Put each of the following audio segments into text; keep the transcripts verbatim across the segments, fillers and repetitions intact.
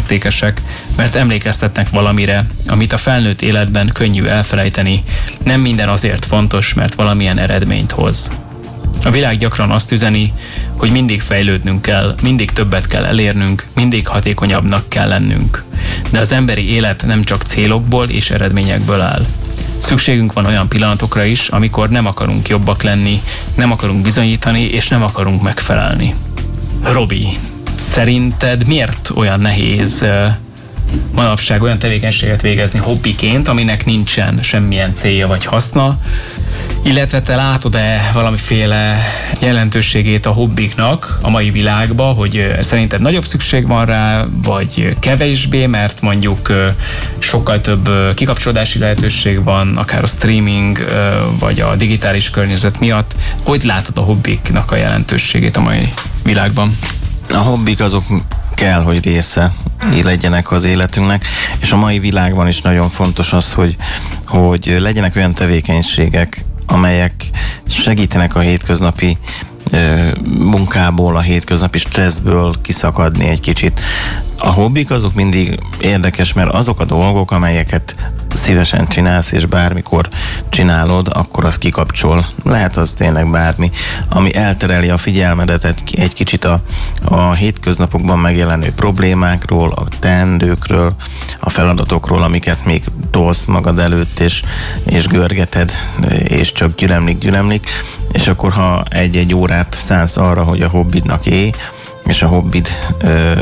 értékesek, mert emlékeztetnek valamire, amit a felnőtt életben könnyű elfelejteni. Nem minden azért fontos, mert valamilyen eredményt hoz. A világ gyakran azt üzeni, hogy mindig fejlődnünk kell, mindig többet kell elérnünk, mindig hatékonyabbnak kell lennünk. De az emberi élet nem csak célokból és eredményekből áll. Szükségünk van olyan pillanatokra is, amikor nem akarunk jobbak lenni, nem akarunk bizonyítani, és nem akarunk megfelelni. Robi, szerinted miért olyan nehéz manapság olyan tevékenységet végezni hobbiként, aminek nincsen semmilyen célja vagy haszna, illetve te látod-e valamiféle jelentőségét a hobbiknak a mai világban, hogy szerinted nagyobb szükség van rá, vagy kevésbé, mert mondjuk sokkal több kikapcsolódási lehetőség van, akár a streaming, vagy a digitális környezet miatt. Hogy látod a hobbiknak a jelentőségét a mai világban? A hobbik azok kell, hogy része legyenek az életünknek, és a mai világban is nagyon fontos az, hogy, hogy legyenek olyan tevékenységek, amelyek segítenek a hétköznapi ö, munkából, a hétköznapi stresszből kiszakadni egy kicsit. A hobbik azok mindig érdekes, mert azok a dolgok, amelyeket szívesen csinálsz, és bármikor csinálod, akkor az kikapcsol. Lehet az tényleg bármi, ami eltereli a figyelmedet egy, egy kicsit a, a hétköznapokban megjelenő problémákról, a teendőkről, a feladatokról, amiket még tolsz magad előtt, és, és görgeted, és csak gyülemlik, gyülemlik, és akkor ha egy-egy órát szánsz arra, hogy a hobbidnak élj, és a hobbid, ö,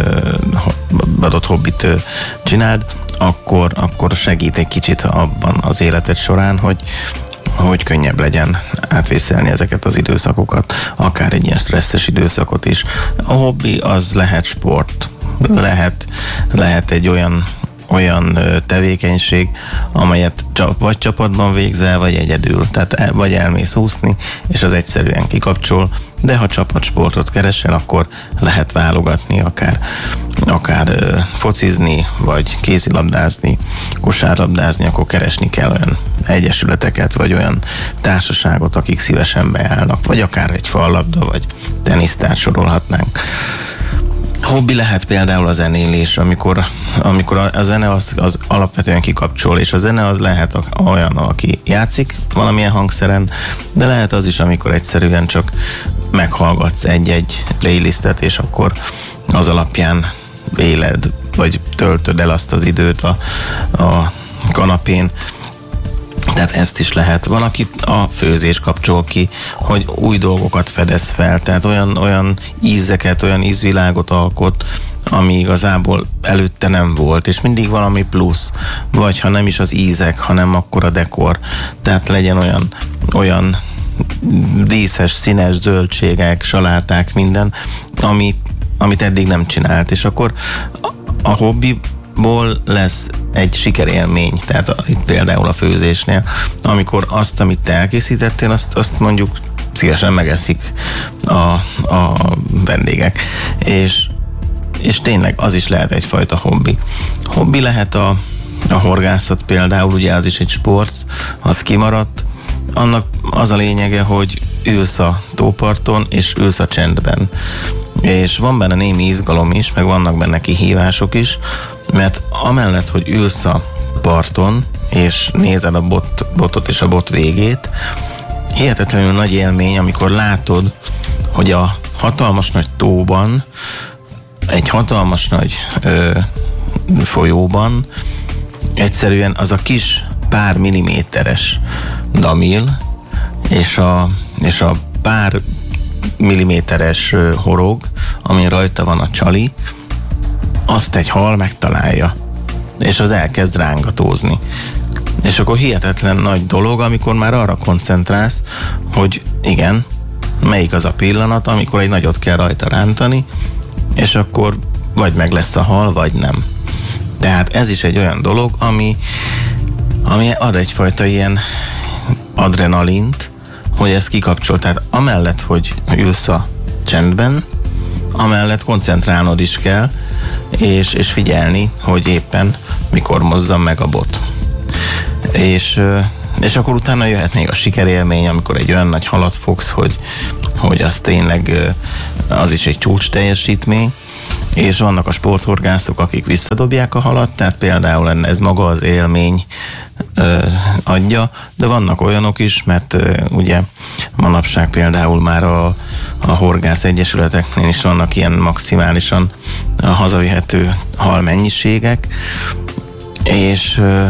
adott hobbit ö, csináld, akkor, akkor segít egy kicsit abban az életed során, hogy, hogy könnyebb legyen átvészelni ezeket az időszakokat, akár egy ilyen stresszes időszakot is. A hobbi az lehet sport, lehet, lehet egy olyan, olyan tevékenység, amelyet vagy csapatban végzel, vagy egyedül. Tehát vagy elmész úszni, és az egyszerűen kikapcsol, de ha csapatsportot keresel, akkor lehet válogatni, akár, akár ö, focizni, vagy kézilabdázni, kosárlabdázni, akkor keresni kell olyan egyesületeket, vagy olyan társaságot, akik szívesen beállnak, vagy akár egy fallabda, vagy tenisztát sorolhatnánk. Hobbi lehet például a zenélés, amikor, amikor a zene az, az alapvetően kikapcsol, és a zene az lehet olyan, aki játszik valamilyen hangszeren, de lehet az is, amikor egyszerűen csak meghallgatsz egy-egy playlistet, és akkor az alapján éled, vagy töltöd el azt az időt a, a kanapén. Tehát ezt is lehet. Van, akit a főzés kapcsol ki, hogy új dolgokat fedez fel, tehát olyan, olyan ízeket, olyan ízvilágot alkot, ami igazából előtte nem volt, és mindig valami plusz, vagy ha nem is az ízek, hanem akkor a dekor. Tehát legyen olyan, olyan díszes, színes zöldségek, saláták, minden, ami, amit eddig nem csinált. És akkor a hobbi ból lesz egy sikerélmény, tehát a, itt például a főzésnél, amikor azt, amit te elkészítettél, azt, azt mondjuk szívesen megeszik a, a vendégek. És, és tényleg az is lehet egyfajta hobbi. Hobbi lehet a, a horgászat például, ugye az is egy sport, az kimaradt. Annak az a lényege, hogy ülsz a tóparton, és ülsz a csendben. És van benne némi izgalom is, meg vannak benne kihívások is, mert amellett, hogy ülsz a parton, és nézed a bot, botot és a bot végét, hihetetlenül nagy élmény, amikor látod, hogy a hatalmas nagy tóban, egy hatalmas nagy ö, folyóban egyszerűen az a kis pár milliméteres damil, és a, és a pár milliméteres horog, ami rajta van a csali, azt egy hal megtalálja, és az elkezd rángatózni. És akkor hihetetlen nagy dolog, amikor már arra koncentrálsz, hogy igen, melyik az a pillanat, amikor egy nagyot kell rajta rántani, és akkor vagy meg lesz a hal, vagy nem. Tehát ez is egy olyan dolog, ami, ami ad egyfajta ilyen adrenalint, hogy ez kikapcsol. Tehát amellett, hogy ülsz a csendben, amellett koncentrálnod is kell, és, és figyelni, hogy éppen mikor mozzam meg a bot. És, és akkor utána jöhet még a sikerélmény, amikor egy olyan nagy halat fogsz, hogy, hogy az tényleg az is egy csúcs teljesítmény, és vannak a sporthorgászok, akik visszadobják a halat, tehát például ez maga az élmény ö, adja, de vannak olyanok is, mert ö, ugye manapság például már a, a horgász egyesületeknél is vannak ilyen maximálisan a hazavihető hal mennyiségek, és ö,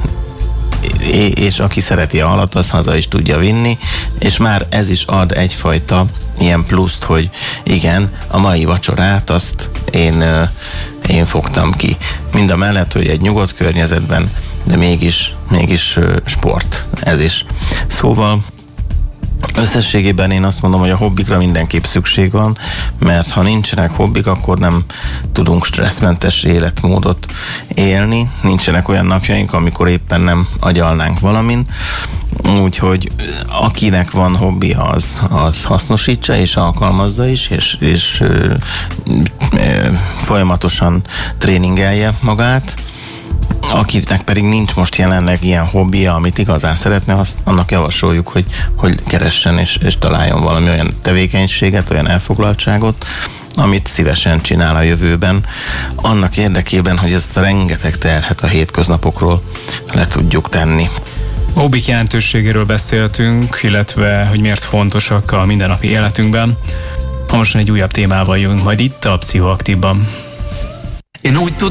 és aki szereti a halat, az haza is tudja vinni, és már ez is ad egyfajta ilyen pluszt, hogy igen, a mai vacsorát azt én, én fogtam ki. Mind a mellett, hogy egy nyugodt környezetben, de mégis, mégis sport ez is. Szóval összességében én azt mondom, hogy a hobbikra mindenképp szükség van, mert ha nincsenek hobbik, akkor nem tudunk stresszmentes életmódot élni, nincsenek olyan napjaink, amikor éppen nem agyalnánk valamin, úgyhogy akinek van hobbi, az, az hasznosítsa és alkalmazza is, és, és ö, ö, folyamatosan tréningelje magát. Akinek pedig nincs most jelenleg ilyen hobbija, amit igazán szeretne, azt annak javasoljuk, hogy, hogy keressen és, és találjon valami olyan tevékenységet, olyan elfoglaltságot, amit szívesen csinál a jövőben, annak érdekében, hogy ezt a rengeteg terhet a hétköznapokról le tudjuk tenni. Hobbik jelentőségéről beszéltünk, illetve hogy miért fontosak a mindennapi életünkben. Hamarosan egy újabb témával jövünk majd itt a Pszichoaktívban. Én úgy